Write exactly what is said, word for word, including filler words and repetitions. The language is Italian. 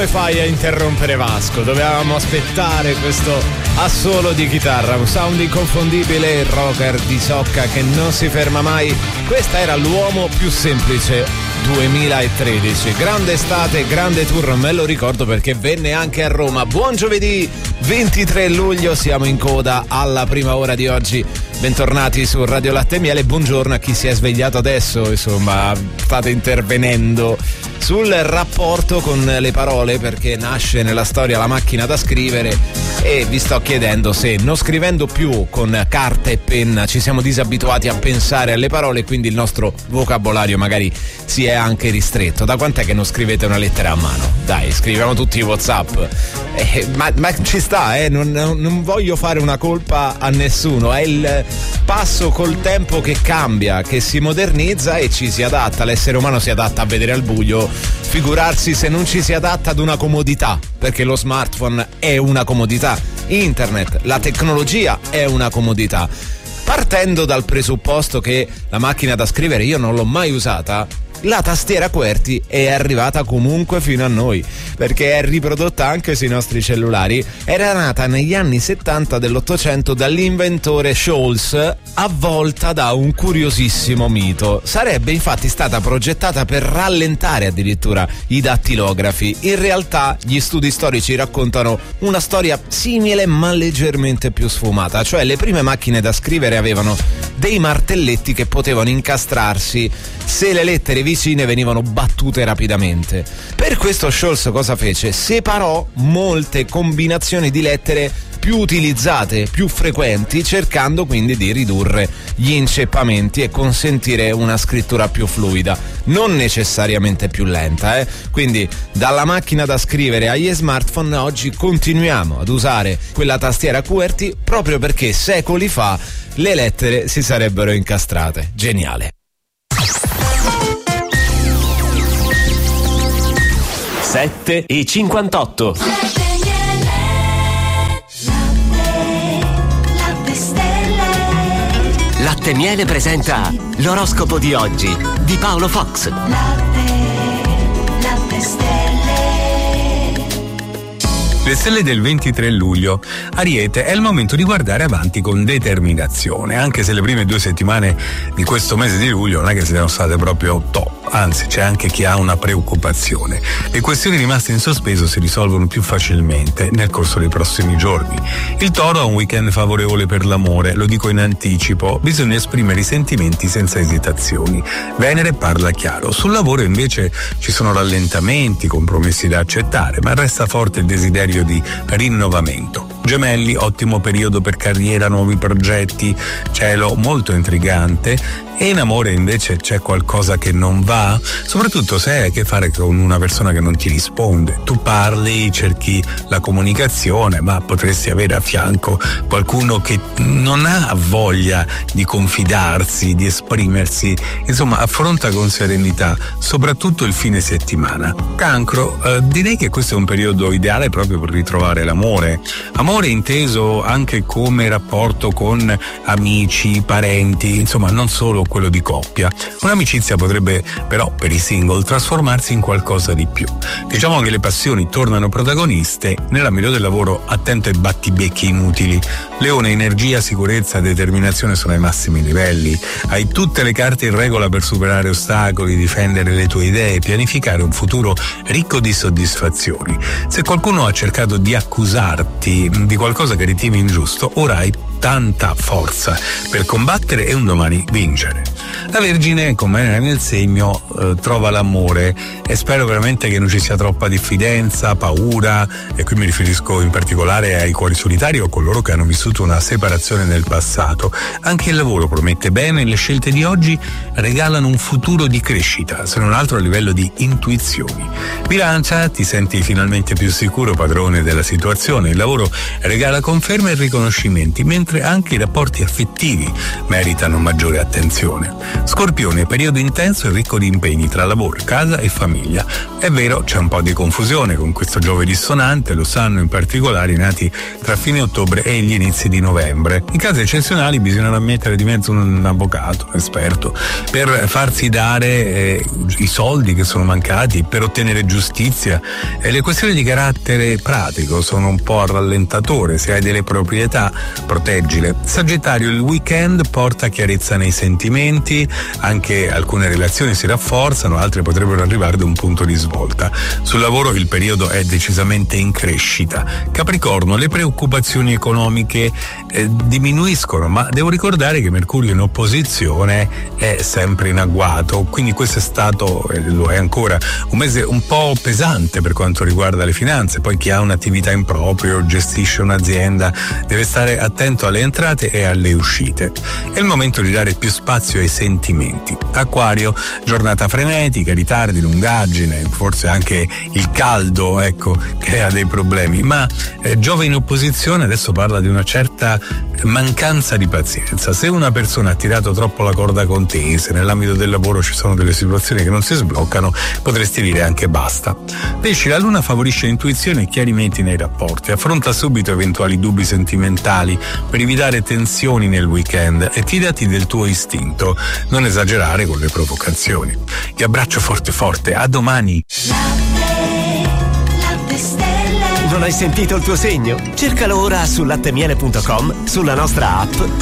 come fai a interrompere Vasco? Dovevamo aspettare questo assolo di chitarra, un sound inconfondibile, il rocker di Socca che non si ferma mai. Questa era l'uomo più semplice duemilatredici, grande estate, grande tour, me lo ricordo perché venne anche a Roma. Buon giovedì ventitré luglio, siamo in coda alla prima ora di oggi. Bentornati su Radio Latte e Miele, buongiorno a chi si è svegliato adesso, insomma state intervenendo sul rapporto con le parole, perché nasce nella storia la macchina da scrivere e vi sto chiedendo se non scrivendo più con carta e penna ci siamo disabituati a pensare alle parole e quindi il nostro vocabolario magari si è anche ristretto. Da quant'è che non scrivete una lettera a mano? Dai, scriviamo tutti i WhatsApp, eh, ma, ma ci sta, eh? non, non voglio fare una colpa a nessuno, è il passo col tempo che cambia, che si modernizza e ci si adatta. L'essere umano si adatta a vedere al buio, figurarsi se non ci si adatta ad una comodità, perché lo smartphone è una comodità, internet, la tecnologia è una comodità. Partendo dal presupposto che la macchina da scrivere io non l'ho mai usata, la tastiera QWERTY è arrivata comunque fino a noi, perché è riprodotta anche sui nostri cellulari. Era nata negli anni settanta dell'Ottocento dall'inventore Scholz, avvolta da un curiosissimo mito. Sarebbe infatti stata progettata per rallentare addirittura i dattilografi. In realtà gli studi storici raccontano una storia simile ma leggermente più sfumata, cioè le prime macchine da scrivere avevano dei martelletti che potevano incastrarsi se le lettere vicine venivano battute rapidamente. Per questo Scholz cosa fece? Separò molte combinazioni di lettere più utilizzate, più frequenti, cercando quindi di ridurre gli inceppamenti e consentire una scrittura più fluida, non necessariamente più lenta, eh? Quindi dalla macchina da scrivere agli smartphone oggi continuiamo ad usare quella tastiera QWERTY proprio perché secoli fa le lettere si sarebbero incastrate. Geniale. sette e cinquantotto. Latte e Miele presenta l'oroscopo di oggi di Paolo Fox. Latte, latte stelle. Le stelle del ventitré luglio. Ariete, è il momento di guardare avanti con determinazione, anche se le prime due settimane di questo mese di luglio non è che siano state proprio top, anzi c'è anche chi ha una preoccupazione. Le questioni rimaste in sospeso si risolvono più facilmente nel corso dei prossimi giorni. Il Toro ha un weekend favorevole per l'amore, lo dico in anticipo, bisogna esprimere i sentimenti senza esitazioni. Venere parla chiaro. Sul lavoro invece ci sono rallentamenti, compromessi da accettare, ma resta forte il desiderio di rinnovamento. Gemelli, ottimo periodo per carriera, nuovi progetti, cielo molto intrigante. E in amore invece c'è qualcosa che non va, soprattutto se hai a che fare con una persona che non ti risponde. Tu parli, cerchi la comunicazione, ma potresti avere a fianco qualcuno che non ha voglia di confidarsi, di esprimersi. Insomma, affronta con serenità soprattutto il fine settimana. Cancro, eh, direi che questo è un periodo ideale proprio per ritrovare l'amore. Amore inteso anche come rapporto con amici, parenti, insomma non solo quello di coppia. Un'amicizia potrebbe però per i single trasformarsi in qualcosa di più. Diciamo che le passioni tornano protagoniste, nell'ambito del lavoro attento ai battibecchi inutili. Leone, energia, sicurezza, determinazione sono ai massimi livelli. Hai tutte le carte in regola per superare ostacoli, difendere le tue idee, pianificare un futuro ricco di soddisfazioni. Se qualcuno ha cercato di accusarti di qualcosa che ritieni ingiusto, ora hai tanta forza per combattere e un domani vincere. La Vergine, come era nel segno, eh, trova l'amore e spero veramente che non ci sia troppa diffidenza, paura, e qui mi riferisco in particolare ai cuori solitari o coloro che hanno vissuto una separazione nel passato. Anche il lavoro promette bene, le scelte di oggi regalano un futuro di crescita, se non altro a livello di intuizioni. Bilancia, ti senti finalmente più sicuro padrone della situazione, il lavoro regala conferme e riconoscimenti, mentre Inoltre anche i rapporti affettivi meritano maggiore attenzione. Scorpione, periodo intenso e ricco di impegni tra lavoro, casa e famiglia. È vero, c'è un po' di confusione con questo Giove dissonante, lo sanno in particolare i nati tra fine ottobre e gli inizi di novembre. In casi eccezionali bisogna mettere di mezzo un avvocato, un esperto, per farsi dare eh, i soldi che sono mancati, per ottenere giustizia. E le questioni di carattere pratico sono un po' a rallentatore. Se hai delle proprietà, proteggile. Sagittario, il weekend porta chiarezza nei sentimenti, anche alcune relazioni si rafforzano, altre potrebbero arrivare da un punto di svolta. Sul lavoro il periodo è decisamente in crescita. Capricorno, le preoccupazioni economiche eh, diminuiscono, ma devo ricordare che Mercurio in opposizione è sempre in agguato, quindi questo è stato, e lo è ancora, un mese un po' pesante per quanto riguarda le finanze. Poi chi ha un'attività in proprio, gestisce un'azienda, deve stare attento alle entrate e alle uscite. È il momento di dare più spazio ai sentimenti. Acquario, giornata frenetica, ritardi, lungaggine, forse anche il caldo, ecco, crea dei problemi, ma eh, Giove in opposizione adesso parla di una certa mancanza di pazienza. Se una persona ha tirato troppo la corda con te, se nell'ambito del lavoro ci sono delle situazioni che non si sbloccano, potresti dire anche basta. Pesci, la luna favorisce intuizione e chiarimenti nei rapporti, affronta subito eventuali dubbi sentimentali per evitare tensioni nel weekend e fidati del tuo istinto, non esagerare con le provocazioni. Ti abbraccio forte forte, a domani. Latte, latte stelle. Non hai sentito il tuo segno? Cercalo ora su lattemiele punto com, sulla nostra app